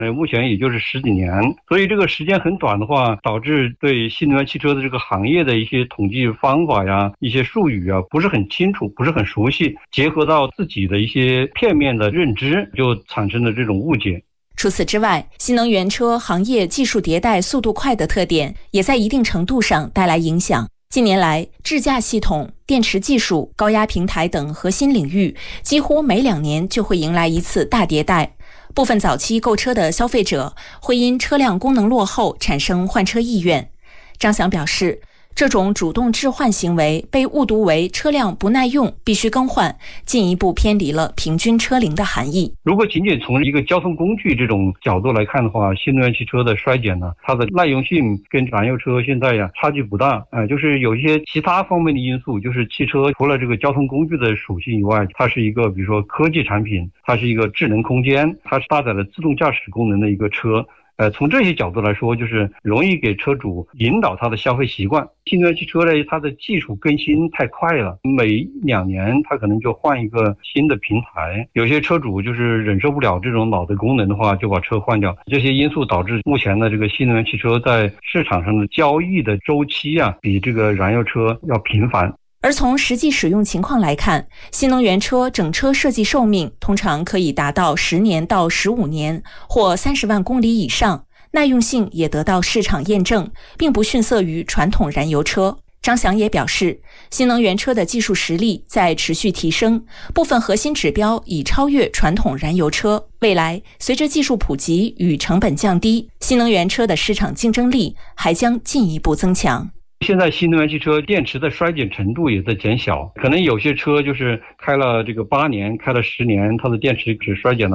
目前也就是10几年，所以这个时间很短的话，导致对新能源汽车的这个行业的一些统计方法呀、一些术语啊不是很清楚，不是很熟悉，结合到自己的一些片面的认知，就产生了这种误解。 除此之外，新能源车行业技术迭代速度快的特点，也在一定程度上带来影响。近年来，智驾系统、电池技术、高压平台等核心领域，几乎每2年就会迎来一次大迭代。部分早期购车的消费者会因车辆功能落后产生换车意愿。张翔表示，这种主动置换行为被误读为车辆不耐用必须更换，进一步偏离了平均车龄的含义。 如果仅仅从一个交通工具这种角度来看的话，新能源汽车的衰减呢，它的耐用性跟燃油车现在差距不大，就是有一些其他方面的因素，就是汽车除了这个交通工具的属性以外，它是一个比如说科技产品，它是一个智能空间，它是搭载了自动驾驶功能的一个车。从这些角度来说，就是容易给车主引导他的消费习惯。新能源汽车呢，它的技术更新太快了，每2年它可能就换一个新的平台。有些车主就是忍受不了这种老的功能的话，就把车换掉。这些因素导致目前的这个新能源汽车在市场上的交易的周期比这个燃油车要频繁。 而从实际使用情况来看，新能源车整车设计寿命通常可以达到10年到15年，或30万公里以上，耐用性也得到市场验证，并不逊色于传统燃油车。张翔也表示，新能源车的技术实力在持续提升，部分核心指标已超越传统燃油车。未来，随着技术普及与成本降低，新能源车的市场竞争力还将进一步增强。 现在新能源汽车电池的衰减程度也在减小，可能有些车就是开了这个8年，开了10年，它的电池只衰减了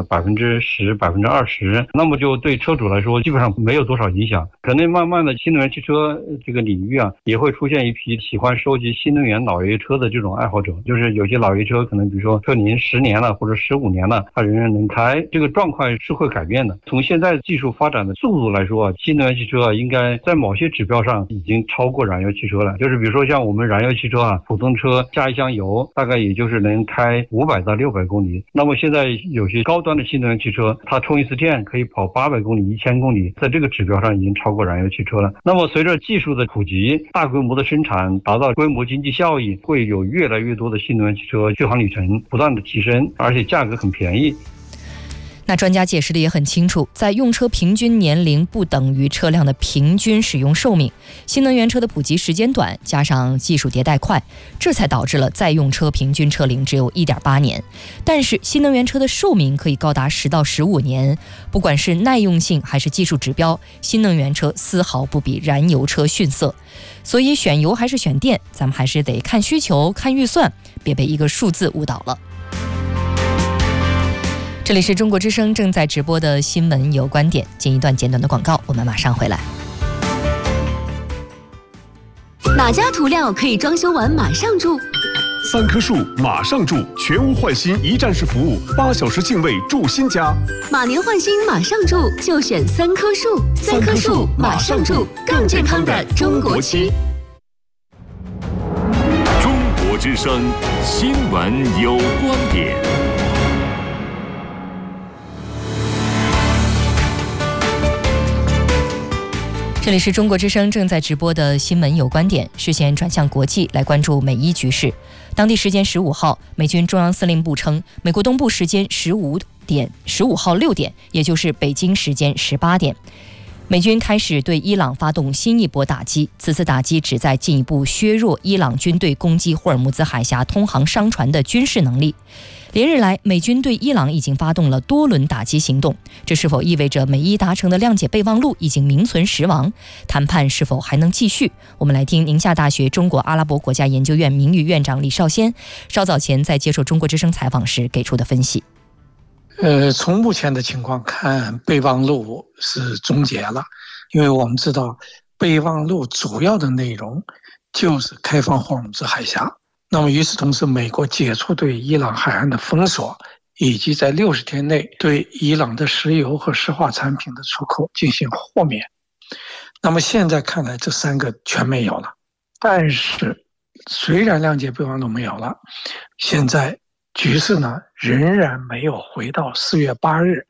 10%、20%，那么就对车主来说基本上没有多少影响。可能慢慢的新能源汽车这个领域也会出现一批喜欢收集新能源老爷车的这种爱好者，就是有些老爷车可能比如说车龄10年了或者15年了，它仍然能开，这个状况是会改变的。从现在技术发展的速度来说，新能源汽车应该在某些指标上已经超过燃油汽车了，就是比如说像我们燃油汽车普通车加一箱油大概也就是能开500到600公里，那么现在有些高端的新能源汽车，它充一次电可以跑800公里、1000公里，在这个指标上已经超过燃油汽车了。那么随着技术的普及，大规模的生产，达到规模经济效益，会有越来越多的新能源汽车续航里程不断的提升，而且价格很便宜。 那专家解释的也很清楚，在用车平均年龄不等于车辆的平均使用寿命，新能源车的普及时间短，加上技术迭代快，这才导致了在用车平均车龄只有1.8年。但是新能源车的寿命可以高达10到15年，不管是耐用性还是技术指标，新能源车丝毫不比燃油车逊色。所以选油还是选电，咱们还是得看需求、看预算，别被一个数字误导了。这里是中国之声正在直播的新闻有观点，进一段简短的广告，我们马上回来。 哪家涂料可以装修完马上住 ？3棵树马上住，全屋换新一站式服务，8小时净位住新家。 马年换新马上住，就选3棵树。3棵树马上住，更健康的中国漆。 中国之声新闻有观点。 这里是中国之声正在直播的新闻有观点，视线转向国际，来关注美伊局势。当地时间15号，美军中央司令部称，美国东部时间15号6点，也就是北京时间18点，美军开始对伊朗发动新一波打击。此次打击旨在进一步削弱伊朗军队攻击霍尔木兹海峡通航商船的军事能力。连日来，美军对伊朗已经发动了多轮打击行动，这是否意味着美伊达成的谅解备忘录已经名存实亡？谈判是否还能继续？我们来听宁夏大学中国阿拉伯国家研究院名誉院长李少先稍早前在接受中国之声采访时给出的分析。 从目前的情况看，备忘录是终结了，因为我们知道备忘录主要的内容就是开放霍尔木兹海峡。那么与此同时，美国解除对伊朗海岸的封锁，以及在60天内对伊朗的石油和石化产品的出口进行豁免。那么现在看来，这3个全没有了。但是虽然谅解备忘录没有了，现在局势呢仍然没有回到4月8日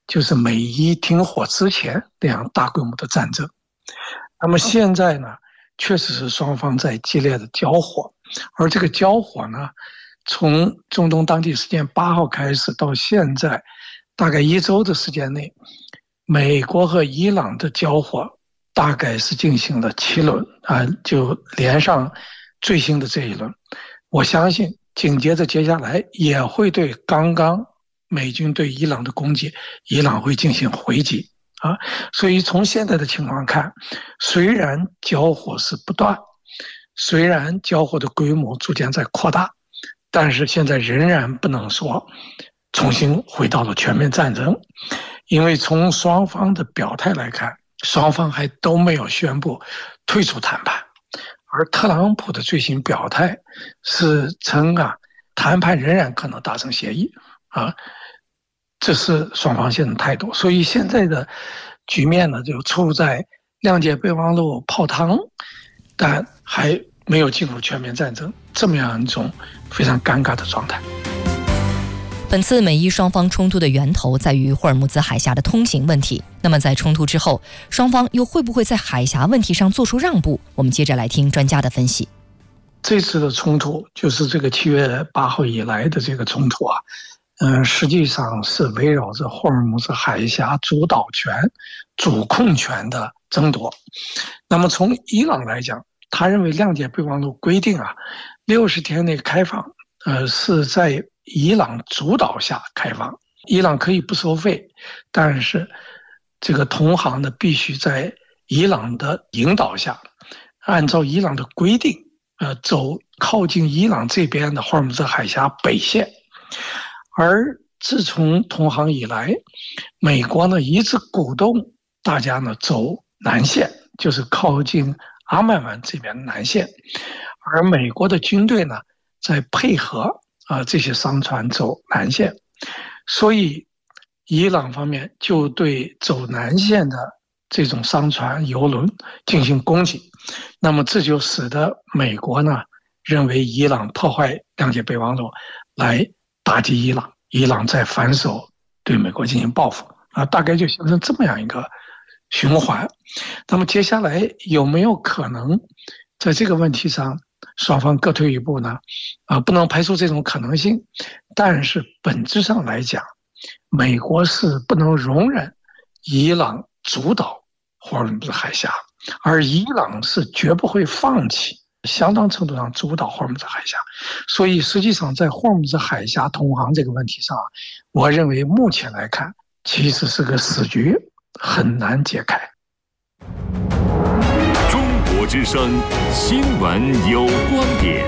就是美伊停火之前那样大规模的战争。那么现在呢，确实是双方在激烈的交火，而这个交火呢，从中东当地时间8号开始到现在，大概1周的时间内，美国和伊朗的交火大概是进行了7轮就连上最新的这一轮。我相信紧接着接下来也会对刚刚美军对伊朗的攻击，伊朗会进行回击所以从现在的情况看，虽然交火是不断，虽然交火的规模逐渐在扩大，但是现在仍然不能说重新回到了全面战争，因为从双方的表态来看，双方还都没有宣布退出谈判，而特朗普的最新表态是称谈判仍然可能达成协议这是双方现在的态度。所以现在的局面呢，就处在谅解备忘录泡汤，但还没有进入全面战争这么样一种非常尴尬的状态。 本次美伊双方冲突的源头在于霍尔木兹海峡的通行问题。那么在冲突之后，双方又会不会在海峡问题上做出让步？我们接着来听专家的分析。 这次的冲突就是这个7月8号以来的这个冲突实际上是围绕着霍尔木兹海峡主导权、主控权的争夺。那么从伊朗来讲，他认为谅解备忘录规定60天内开放是在伊朗主导下开放，伊朗可以不收费，但是这个同行呢必须在伊朗的引导下，按照伊朗的规定走靠近伊朗这边的霍尔木兹海峡北线。而自从同行以来，美国呢一直鼓动大家呢走南线，就是靠近阿曼湾这边的南线，而美国的军队呢在配合这些商船走南线，所以伊朗方面就对走南线的这种商船油轮进行攻击。那么这就使得美国呢认为伊朗破坏谅解备忘录来打击伊朗，伊朗再反手对美国进行报复大概就形成这么样一个循环。那么接下来有没有可能在这个问题上双方各退一步呢？不能排除这种可能性，但是本质上来讲，美国是不能容忍伊朗主导霍尔木兹海峡，而伊朗是绝不会放弃相当程度上主导霍尔木兹海峡。所以实际上在霍尔木兹海峡通航这个问题上，我认为目前来看其实是个死局，很难解开。 中国之声新闻有观点。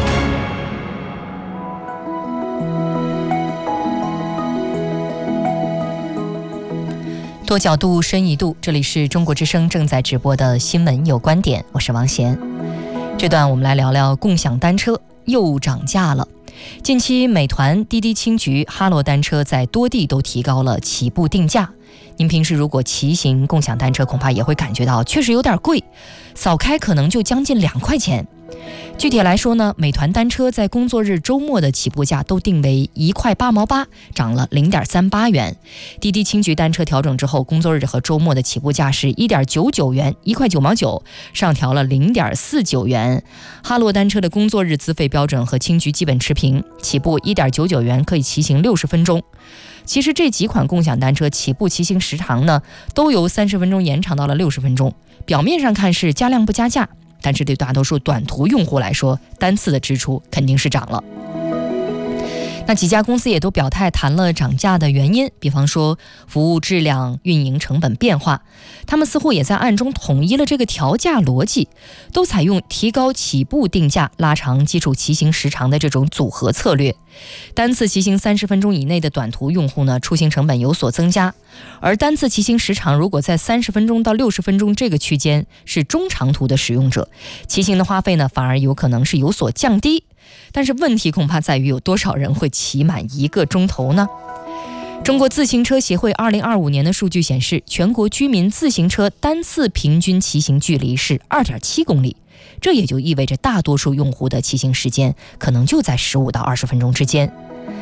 多角度深一度，这里是中国之声正在直播的新闻有观点，我是王贤。这段我们来聊聊共享单车又涨价了。近期美团、滴滴青桔、哈罗单车在多地都提高了起步定价。您平时如果骑行共享单车，恐怕也会感觉到确实有点贵，扫开可能就将近2块钱。具体来说呢，美团单车在工作日周末的起步价都定为1块8毛8，涨了0.38元。滴滴青桔单车调整之后，工作日和周末的起步价是1.99元，1块9毛9，上调了0.49元。哈罗单车的工作日资费标准和青桔基本持平，起步1.99元，可以骑行60分钟。其实这几款共享单车起步骑行时长呢，都由30分钟延长到了60分钟。表面上看是加量不加价，但是对大多数短途用户来说，单次的支出肯定是涨了。那几家公司也都表态谈了涨价的原因，比方说服务质量、运营成本变化，他们似乎也在暗中统一了这个调价逻辑，都采用提高起步定价、拉长基础骑行时长的这种组合策略。单次骑行30分钟以内的短途用户呢，出行成本有所增加，而单次骑行时长如果在30分钟到60分钟这个区间是中长途的使用者，骑行的花费呢反而有可能是有所降低。但是问题恐怕在于有多少人会骑满1个钟头呢？中国自行车协会2025年的数据显示，全国居民自行车单次平均骑行距离是2.7公里，这也就意味着大多数用户的骑行时间可能就在15到20分钟之间。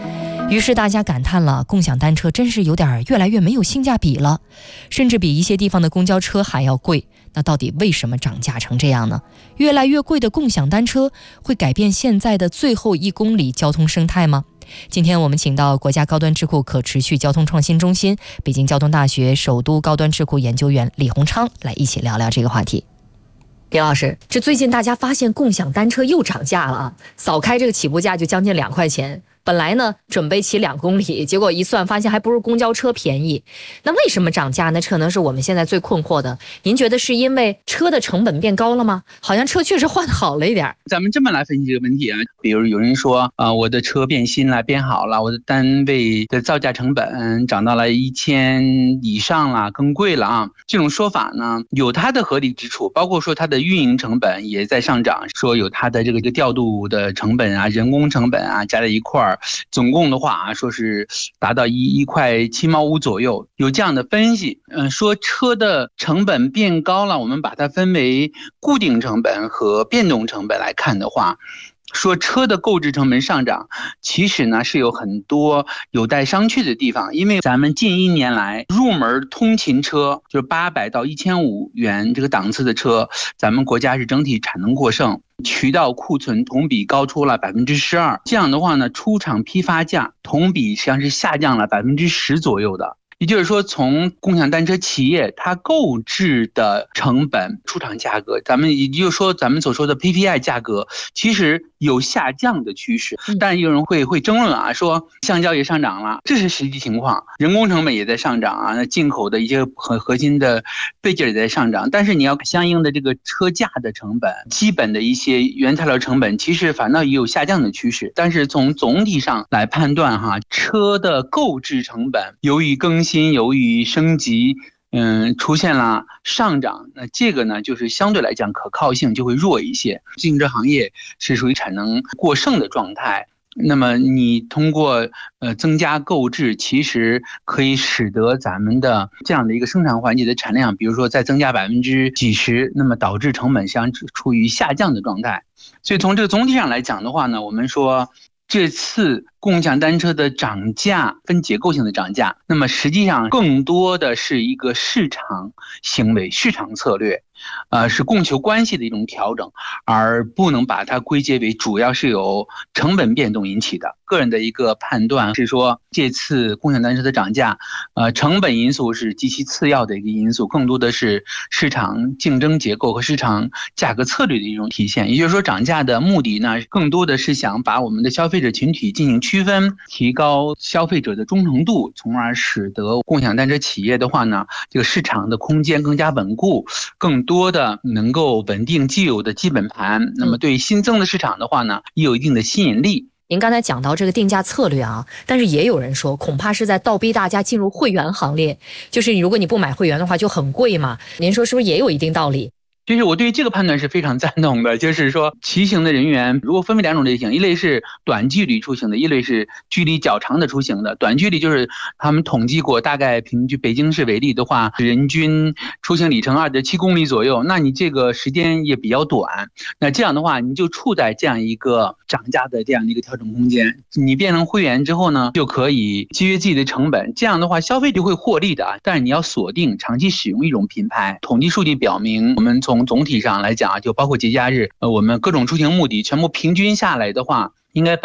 于是大家感叹了，共享单车真是有点越来越没有性价比了，甚至比一些地方的公交车还要贵。那到底为什么涨价成这样呢？越来越贵的共享单车会改变现在的最后1公里交通生态吗？今天我们请到国家高端智库可持续交通创新中心、北京交通大学首都高端智库研究员李洪昌来一起聊聊这个话题。李老师，这最近大家发现共享单车又涨价了啊，扫开这个起步价就将近2块钱。本来呢准备骑2公里，结果一算发现还不如公交车便宜。那为什么涨价呢？这可能是我们现在最困惑的。您觉得是因为车的成本变高了吗？好像车确实换好了一点。 咱们这么来分析这个问题啊，比如有人说我的车变新了变好了，我的单位的造价成本涨到了1000以上了，更贵了啊。这种说法呢有它的合理之处，包括说它的运营成本也在上涨，说有它的这个调度的成本啊、人工成本啊加在一块儿。总共的话说是达到1块7毛5左右，有这样的分析。说车的成本变高了，我们把它分为固定成本和变动成本来看的话，说车的购置成本上涨，其实呢是有很多有待商榷的地方。因为咱们近1年来入门通勤车就是800到1500元这个档次的车，咱们国家是整体产能过剩，渠道库存同比高出了12%，这样的话呢，出厂批发价同比实际上是下降了10%左右的。也就是说，从共享单车企业它购置的成本、出厂价格，也就是说咱们所说的 PPI 价格，其实有下降的趋势。但是有人会争论啊，说橡胶也上涨了，这是实际情况，人工成本也在上涨啊，那进口的一些核心的配件也在上涨。但是你要相应的这个车架的成本、基本的一些原材料成本，其实反倒也有下降的趋势。但是从总体上来判断哈，车的购置成本由于更新、由于升级，出现了上涨，那这个呢，就是相对来讲可靠性就会弱一些。自行车行业是属于产能过剩的状态，那么你通过增加购置，其实可以使得咱们的这样的一个生产环节的产量，比如说再增加几十%，那么导致成本实际上处于下降的状态。所以从这个总体上来讲的话呢，我们说这次共享单车的涨价分结构性的涨价，那么实际上更多的是一个市场行为、市场策略，是供求关系的一种调整，而不能把它归结为主要是由成本变动引起的。个人的一个判断是说，这次共享单车的涨价，成本因素是极其次要的一个因素，更多的是市场竞争结构和市场价格策略的一种体现。也就是说，涨价的目的呢，更多的是想把我们的消费者群体进行区分，提高消费者的忠诚度，从而使得共享单车企业的话呢，这个市场的空间更加稳固，更多的能够稳定既有的基本盘。那么对新增的市场的话呢，也有一定的吸引力。 您刚才讲到这个定价策略啊，但是也有人说，恐怕是在倒逼大家进入会员行列，就是如果你不买会员的话就很贵嘛。您说是不是也有一定道理？ 就是我对于这个判断是非常赞同的，就是说骑行的人员如果分为2种类型，一类是短距离出行的，一类是距离较长的出行的。短距离就是他们统计过，大概平均北京市为例的话，人均出行里程2.7公里左右，那你这个时间也比较短，那这样的话你就处在这样一个涨价的这样的一个调整空间。你变成会员之后呢，就可以节约自己的成本，这样的话消费就会获利的。但是你要锁定长期使用一种品牌。统计数据表明，我们从总体上来讲，就包括节假日，我们各种出行目的全部平均下来的话，应该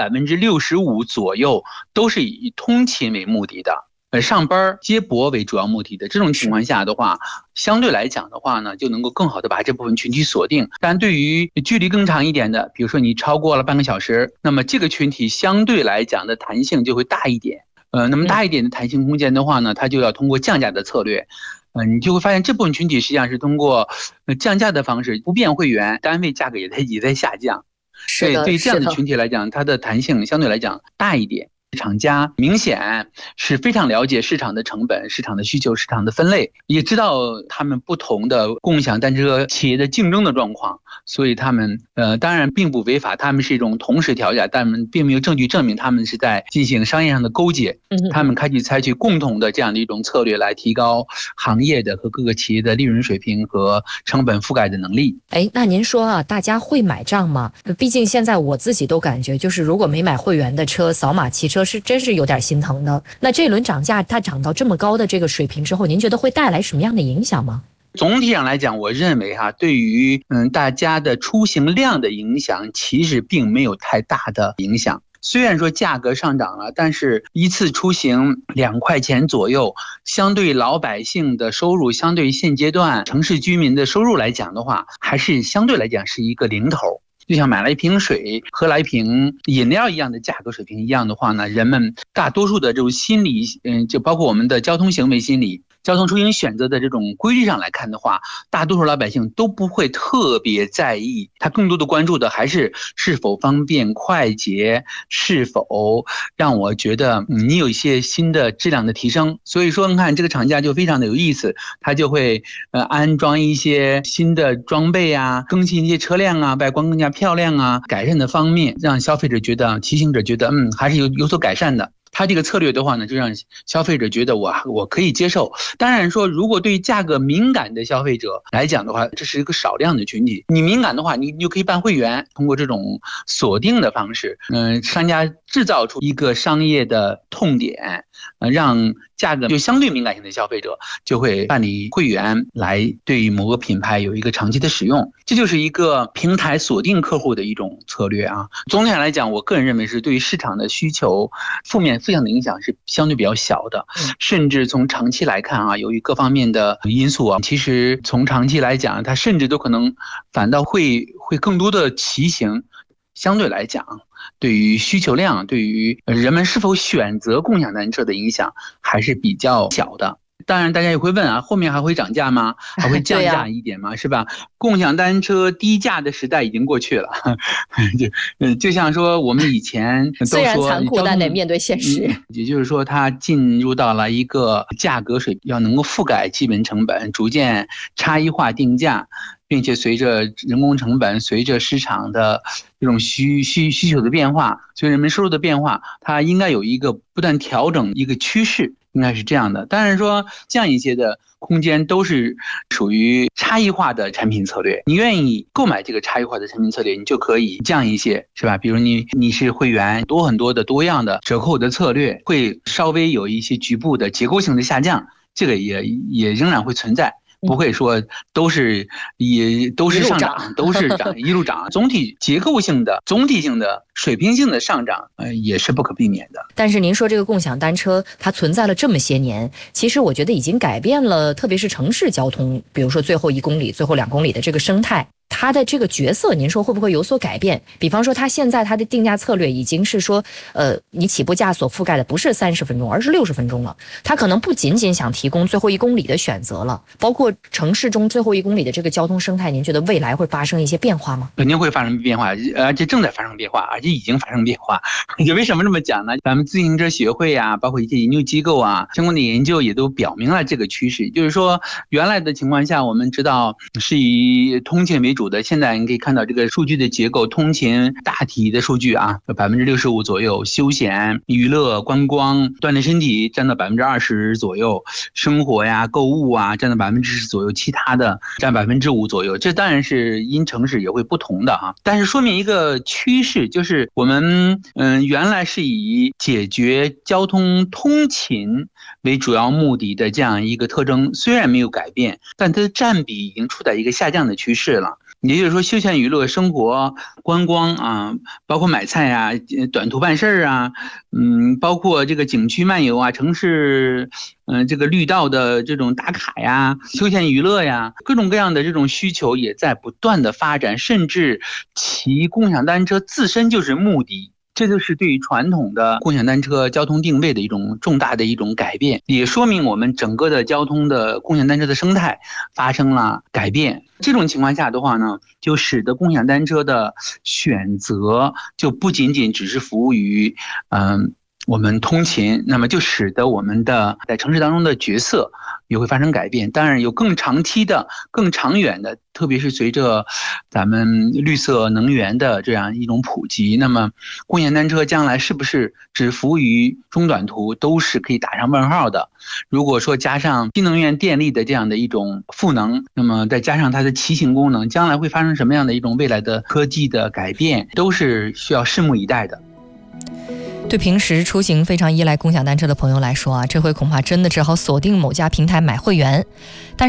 65%左右都是以通勤为目的的，上班接驳为主要目的的。这种情况下的话，相对来讲的话呢，就能够更好的把这部分群体锁定。但对于距离更长一点的，比如说你超过了半个小时，那么这个群体相对来讲的弹性就会大一点。那么大一点的弹性空间的话呢，它就要通过降价的策略。你就会发现这部分群体实际上是通过降价的方式，不变会员，单位价格也在下降。 是的， 对这样的群体来讲，它的弹性相对来讲大一点。厂家明显是非常了解市场的成本、市场的需求、市场的分类，也知道他们不同的共享单车企业的竞争的状况，所以他们当然并不违法，他们是一种同时调价，但们并没有证据证明他们是在进行商业上的勾结。他们开始采取共同的这样的一种策略来提高行业的和各个企业的利润水平和成本覆盖的能力。 那您说啊，大家会买账吗？毕竟现在我自己都感觉，就是如果没买会员的车，扫码骑车车是真是有点心疼的。那这轮涨价它涨到这么高的这个水平之后，您觉得会带来什么样的影响吗？ 总体上来讲，我认为对于大家的出行量的影响，其实并没有太大的影响。虽然说价格上涨了，但是一次出行2块钱左右，相对老百姓的收入，相对现阶段城市居民的收入来讲的话，还是相对来讲是一个零头。就像买了一瓶水，喝了一瓶饮料一样的价格水平一样的话呢，人们大多数的这种心理，就包括我们的交通行为心理、交通出行选择的这种规律上来看的话，大多数老百姓都不会特别在意，他更多的关注的还是是否方便快捷，是否让我觉得你有一些新的质量的提升。所以说你看这个厂家就非常的有意思，他就会安装一些新的装备啊，更新一些车辆啊，外观更加漂亮啊，改善的方面让消费者觉得，骑行者觉得还是有所改善的。他这个策略的话呢，就让消费者觉得我可以接受。当然说，如果对价格敏感的消费者来讲的话，这是一个少量的群体。你敏感的话，你就可以办会员，通过这种锁定的方式，商家制造出一个商业的痛点，让价格就相对敏感性的消费者就会办理会员，来对某个品牌有一个长期的使用。这就是一个平台锁定客户的一种策略啊。总体上来讲，我个人认为是对于市场的需求负向的影响是相对比较小的，甚至从长期来看由于各方面的因素其实从长期来讲，它甚至都可能反倒会更多的骑行，相对来讲对于需求量，对于人们是否选择共享单车的影响还是比较小的。当然大家也会问后面还会涨价吗？还会降价一点吗？是吧？共享单车低价的时代已经过去了。就像说我们以前都说虽然残酷，但得面对现实。 也就是说它进入到了一个价格水平要能够覆盖基本成本，逐渐差异化定价，并且随着人工成本，随着市场的这种需求的变化，随着人们收入的变化，它应该有一个不断调整一个趋势，应该是这样的。当然说这样一些的空间都是属于差异化的产品策略，你愿意购买这个差异化的产品策略，你就可以降一些，是吧？比如你是会员，很多的多样的折扣的策略，会稍微有一些局部的结构性的下降，这个也仍然会存在。不会说都是上涨，都是涨一路涨，总体结构性的、总体性的、水平性的上涨，也是不可避免的。 但是您说这个共享单车它存在了这么些年，其实我觉得已经改变了，特别是城市交通，比如说最后1公里、最后2公里的这个生态。它的这个角色您说会不会有所改变？比方说它现在它的定价策略已经是说你起步价所覆盖的不是30分钟而是60分钟了，它可能不仅仅想提供最后1公里的选择了，包括城市中最后1公里的这个交通生态，您觉得未来会发生一些变化吗？ 肯定会发生变化，而且正在发生变化，而且已经发生变化。就为什么这么讲呢？咱们自行车协会包括一些研究机构相关的研究也都表明了这个趋势，就是说原来的情况下我们知道是以通勤为主的，现在你可以看到这个数据的结构，通勤大体的数据65%左右，休闲娱乐观光锻炼身体占到20%左右，生活购物占到10%左右，其他的占5%左右。这当然是因城市也会不同的但是说明一个趋势，就是我们原来是以解决交通通勤为主要目的的这样一个特征，虽然没有改变，但它的占比已经处在一个下降的趋势了。也就是说休闲娱乐生活观光包括买菜短途办事包括这个景区漫游城市这个绿道的这种打卡休闲娱乐各种各样的这种需求也在不断的发展，甚至骑共享单车自身就是目的。这就是对于传统的共享单车交通定位的一种重大的一种改变，也说明我们整个的交通的共享单车的生态发生了改变。这种情况下的话呢，就使得共享单车的选择就不仅仅只是服务于我们通勤，那么就使得我们的在城市当中的角色也会发生改变。当然有更长期的、更长远的，特别是随着咱们绿色能源的这样一种普及，那么共享单车将来是不是只服务于中短途，都是可以打上问号的。如果说加上新能源电力的这样的一种赋能，那么再加上它的骑行功能，将来会发生什么样的一种未来的科技的改变，都是需要拭目以待的。 对平时出行非常依赖共享单车的朋友来说啊，这回恐怕真的只好锁定某家平台买会员。但是